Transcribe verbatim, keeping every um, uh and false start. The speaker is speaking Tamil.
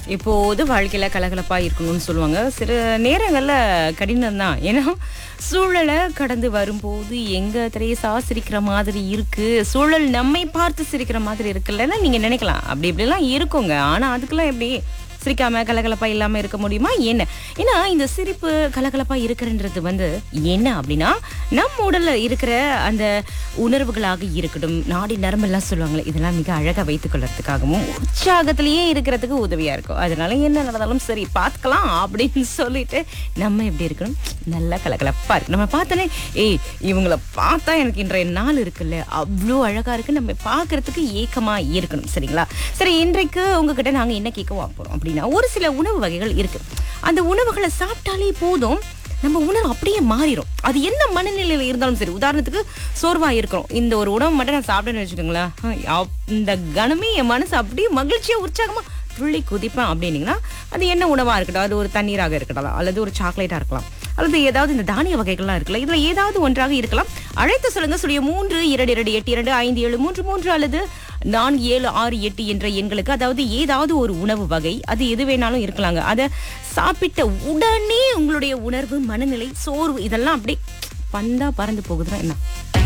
இப்போது வாழ்க்கையில கலகலப்பா இருக்கணும்னு சொல்லுவாங்க. சில நேரங்கள்ல கடினம் தான். ஏன்னா சூழலை கடந்து வரும்போது எங்க திரேசா சிரிக்கிற மாதிரி இருக்கு, சூழல் நம்மை பார்த்து சிரிக்கிற மாதிரி இருக்குல்லன்னு நீங்க நினைக்கலாம். அப்படி இப்படிலாம் இருக்குங்க. ஆனா அதுக்கெல்லாம் எப்படி சிரிக்காம கலகலப்பா இல்லாம இருக்க முடியுமா என்ன? ஏன்னா இந்த சிரிப்பு கலகலப்பா இருக்கிறன்றது வந்து என்ன அப்படின்னா, நம் உடல்ல இருக்கிற அந்த உணர்வுகளாக இருக்கட்டும், நாடி நரம்பெல்லாம் சொல்லுவாங்களே, இதெல்லாம் மிக அழகா வைத்துக் கொள்றதுக்காகவும் உற்சாகத்திலேயே இருக்கிறதுக்கு உதவியா இருக்கும். அதனால என்ன நடந்தாலும் சரி பார்த்துக்கலாம் அப்படின்னு சொல்லிட்டு நம்ம எப்படி இருக்கணும், நல்லா கலகலப்பா இருக்கு. நம்ம பார்த்தோன்னே ஏய் இவங்களை பார்த்தா எனக்கு இன்றைய நாள் இருக்குல்ல அவ்வளோ அழகா இருக்கு, நம்ம பார்க்கறதுக்கு ஏக்கமா இருக்கணும். சரிங்களா? சரி, இன்றைக்கு உங்ககிட்ட நாங்க என்ன கேட்க போறோம் அப்படின்னா, ஒரு சில உணவு வகைகள் இருக்கு. அந்த உணவுகளை சாப்பிட்டாலே போதும் நம்ம உணர்வு அப்படியே மாறிடும். அது என்ன மனநிலையில இருந்தாலும் சரி. உதாரணத்துக்கு சோர்வா இருக்கிறோம், இந்த ஒரு உணவு மட்டும் நான் சாப்பிட்டேன்னு வச்சுக்கோங்களேன், இந்த கணமே என் மனசு அப்படியே மகிழ்ச்சியா உற்சாகமா துள்ளி குதிப்பேன் அப்படின்னீங்கன்னா, அது என்ன உணவா இருக்கட்டும், அது ஒரு தண்ணீராக இருக்கலாம், அல்லது ஒரு சாக்லேட்டா இருக்கலாம், அல்லது ஏதாவது இந்த தானிய வகைகள்லாம் இருக்குல்ல, இதுல ஏதாவது ஒன்றாக இருக்கலாம். அழைத்து சொல்லுங்க. சுழிய மூன்று இரண்டு இரண்டு எட்டு இரண்டு ஐந்து ஏழு மூன்று மூன்று அல்லது நான்கு ஏழு ஆறு எட்டு என்ற எண்களுக்கு. அதாவது ஏதாவது ஒரு உணவு வகை, அது எது வேணாலும் இருக்கலாங்க. அதை சாப்பிட்ட உடனே உங்களுடைய உணர்வு, மனநிலை, சோர்வு இதெல்லாம் அப்படியே பந்தா பறந்து போகுதுன்னா என்ன?